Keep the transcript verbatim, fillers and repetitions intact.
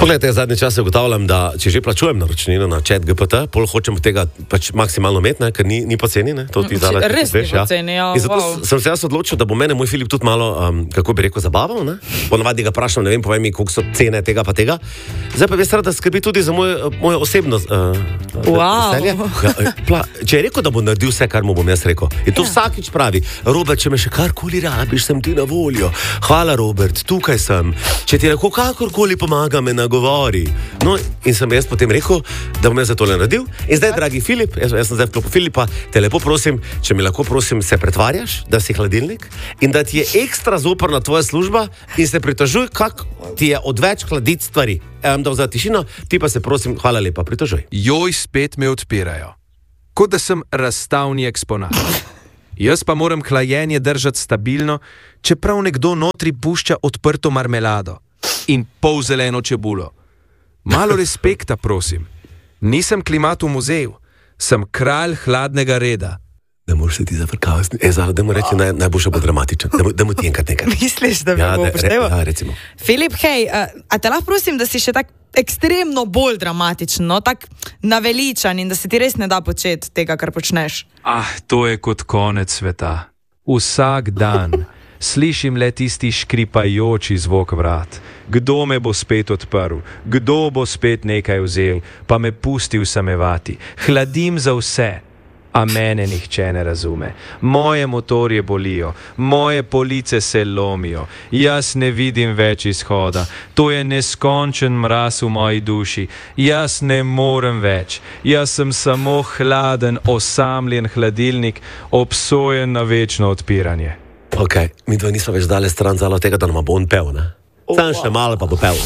Poglejte, zadnje čase ugotavljam, da če že plačujem naročnino na chat G P T, pol hočem tega pač maksimalno imeti, ne, ker ni, ni poceni, ne, to ti zdaj Res ni poceni, ja. In zato Wow. sem se jaz odločil, da bo mene moj Filip tudi malo, um, kako bi rekel, zabaval, ne. Ponavadi ga vprašam, ne vem, povej mi, koliko so cene tega pa tega. Zdaj pa bi se rad, da skrbi tudi za moje, moje osebno uh, Wow. veselje. Ja, pla, če je rekel, da bo naredil vse, kar mu bom jaz rekel. In to ja. Vsakič pravi, Robert, če me še karkoli rabiš, sem ti na voljo. Hvala, Robert, tukaj sem. Če ti lahko kakorkoli pomaga, me nagovori. No, in sem jaz potem rekel, da bom jaz za tole naredil. In zdaj, dragi Filip, jaz, jaz sem zdaj v klopu Filipa, te lepo prosim, če mi lahko prosim se pretvarjaš, da si hladilnik in da ti je ekstra zoprna tvoja služba in se pritožuj, kak ti je odveč hladiti stvari. Evam dal za tišino, ti pa se prosim, hvala lepa, pritožuj. Joj, spet me odpirajo. Kot da sem razstavni eksponat. Jaz pa moram hlajenje držati stabilno, čeprav nekdo notri pušča odprto marmelado in pol zeleno čebulo. Malo respekta, prosim. Nisem klimat v muzeju, sem kralj hladnega reda. Da moraš se ti zafrkavati. E, zdaj, da mu reči, naj, najboljše bo dramatičen. Da mu, da mu ti enkrat nekaj. Misliš, da bi Ja, ja, bo da- upošteval? re- ja, recimo. Filip, hej, a, a te lahko prosim, da si še tak ekstremno bolj dramatičen, no? Tak naveličan in da se ti res ne da početi tega, kar počneš. Ah, to je kot konec sveta. Vsak dan slišim le tisti škripajoči zvok vrat. Kdo me bo spet odprl, kdo bo spet nekaj vzel, pa me pustil samevati. Hladim za vse, a mene nihče ne razume. Moje motorje bolijo, moje police se lomijo, jaz ne vidim več izhoda. To je neskončen mraz v moji duši, jaz ne morem več. Jaz sem samo hladen, osamljen hladilnik, obsojen na večno odpiranje. Ok, mi dva nismo več dale stran zalo tega, da nam bo on pel, ne? Sam še malo pa bo pel.